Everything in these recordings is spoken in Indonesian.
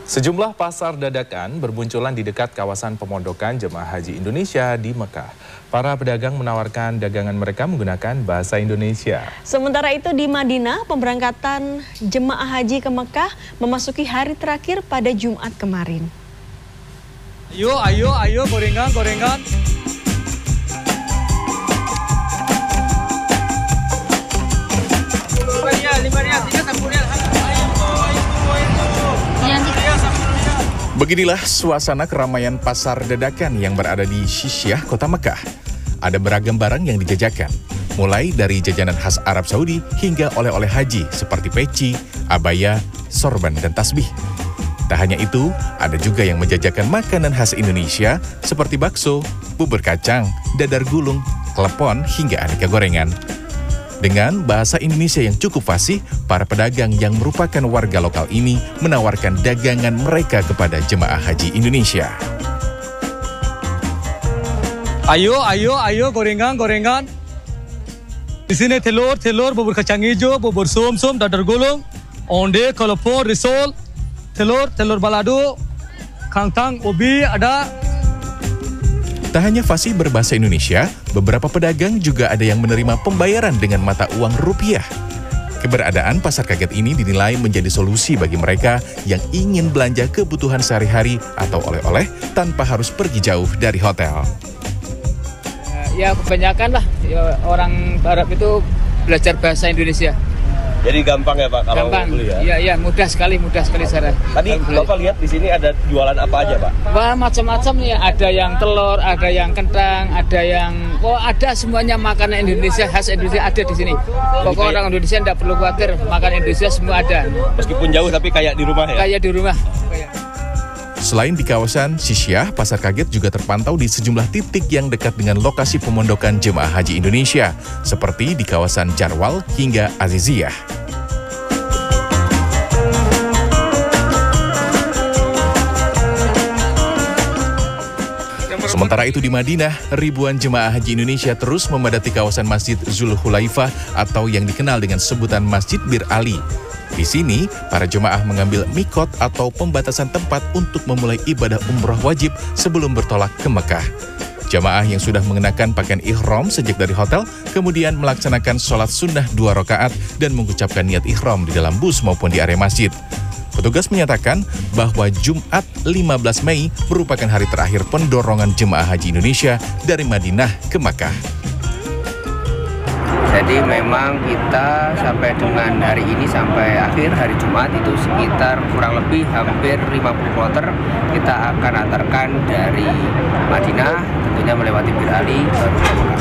Sejumlah pasar dadakan bermunculan di dekat kawasan pemondokan jemaah haji Indonesia di Mekah. Para pedagang menawarkan dagangan mereka menggunakan bahasa Indonesia. Sementara itu di Madinah, pemberangkatan jemaah haji ke Mekah memasuki hari terakhir pada Jumat kemarin. Ayo, gorengan. Beginilah suasana keramaian pasar dadakan yang berada di Shishyah, kota Mekah. Ada beragam barang yang dijajakan, mulai dari jajanan khas Arab Saudi hingga oleh-oleh haji seperti peci, abaya, sorban, dan tasbih. Tak hanya itu, ada juga yang menjajakan makanan khas Indonesia seperti bakso, bubur kacang, dadar gulung, klepon, hingga aneka gorengan. Dengan bahasa Indonesia yang cukup fasih, para pedagang yang merupakan warga lokal ini menawarkan dagangan mereka kepada jemaah haji Indonesia. Ayo, gorengan. Di sini telur, bubur kacang hijau, bubur som, dadar gulung, onde, klepon, risol, telur balado, kangtang, ubi, ada. Tak hanya fasih berbahasa Indonesia, beberapa pedagang juga ada yang menerima pembayaran dengan mata uang rupiah. Keberadaan pasar kaget ini dinilai menjadi solusi bagi mereka yang ingin belanja kebutuhan sehari-hari atau oleh-oleh tanpa harus pergi jauh dari hotel. Ya kebanyakan lah orang Arab itu belajar bahasa Indonesia. Jadi gampang ya Pak kalau beli ya? Iya, mudah sekali cara. Tadi Bapak lihat di sini ada jualan apa aja Pak? Wah, macam-macam ya. Ada yang telur, ada yang kentang, ada semuanya makanan Indonesia, khas Indonesia ada di sini. Pokoknya orang Indonesia tidak perlu khawatir, makanan Indonesia semua ada. Meskipun jauh tapi kayak di rumah ya? Kayak di rumah. Selain di kawasan Shishyah, pasar kaget juga terpantau di sejumlah titik yang dekat dengan lokasi pemondokan jemaah haji Indonesia, seperti di kawasan Jarwal hingga Aziziyah. Sementara itu di Madinah, ribuan jemaah haji Indonesia terus memadati kawasan Masjid Zulhulaifah atau yang dikenal dengan sebutan Masjid Bir Ali. Di sini, para jemaah mengambil mikot atau pembatasan tempat untuk memulai ibadah umroh wajib sebelum bertolak ke Mekah. Jemaah yang sudah mengenakan pakaian ihram sejak dari hotel, kemudian melaksanakan sholat sunnah 2 rakaat dan mengucapkan niat ihram di dalam bus maupun di area masjid. Petugas menyatakan bahwa Jumat 15 Mei merupakan hari terakhir pendorongan jemaah haji Indonesia dari Madinah ke Makkah. Jadi memang kita sampai dengan hari ini sampai akhir hari Jumat itu sekitar kurang lebih hampir 50 kloter kita akan antarkan dari Madinah, tentunya melewati Bir Ali baru ke Makkah.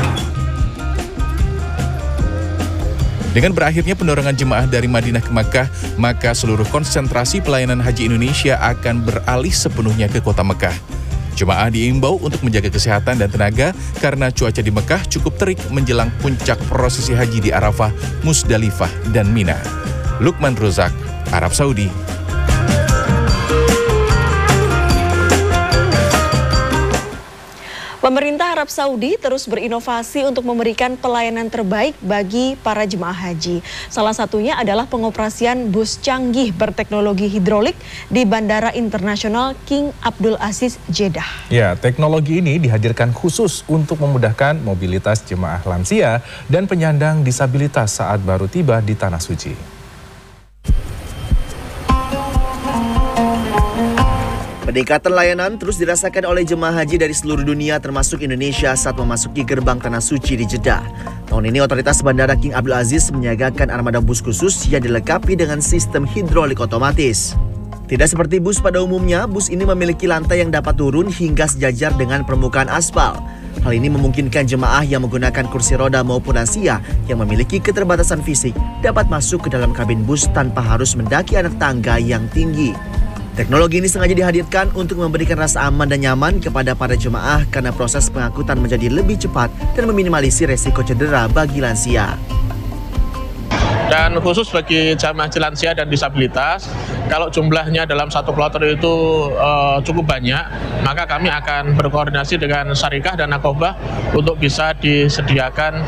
Dengan berakhirnya pendorongan jemaah dari Madinah ke Makkah, maka seluruh konsentrasi pelayanan haji Indonesia akan beralih sepenuhnya ke kota Mekah. Jemaah diimbau untuk menjaga kesehatan dan tenaga karena cuaca di Mekah cukup terik menjelang puncak prosesi haji di Arafah, Musdalifah, dan Mina. Lukman Rozak, Arab Saudi. Pemerintah Arab Saudi terus berinovasi untuk memberikan pelayanan terbaik bagi para jemaah haji. Salah satunya adalah pengoperasian bus canggih berteknologi hidrolik di Bandara Internasional King Abdul Aziz, Jeddah. Ya, teknologi ini dihadirkan khusus untuk memudahkan mobilitas jemaah lansia dan penyandang disabilitas saat baru tiba di Tanah Suci. Peningkatan layanan terus dirasakan oleh jemaah haji dari seluruh dunia termasuk Indonesia saat memasuki gerbang Tanah Suci di Jeddah. Tahun ini otoritas Bandara King Abdul Aziz menyiagakan armada bus khusus yang dilengkapi dengan sistem hidrolik otomatis. Tidak seperti bus pada umumnya, bus ini memiliki lantai yang dapat turun hingga sejajar dengan permukaan aspal. Hal ini memungkinkan jemaah yang menggunakan kursi roda maupun lansia yang memiliki keterbatasan fisik dapat masuk ke dalam kabin bus tanpa harus mendaki anak tangga yang tinggi. Teknologi ini sengaja dihadirkan untuk memberikan rasa aman dan nyaman kepada para jemaah karena proses pengangkutan menjadi lebih cepat dan meminimalisir resiko cedera bagi lansia. Dan khusus bagi jamaah lansia dan disabilitas, kalau jumlahnya dalam satu kloter itu cukup banyak, maka kami akan berkoordinasi dengan Syarikah dan Nakobah untuk bisa disediakan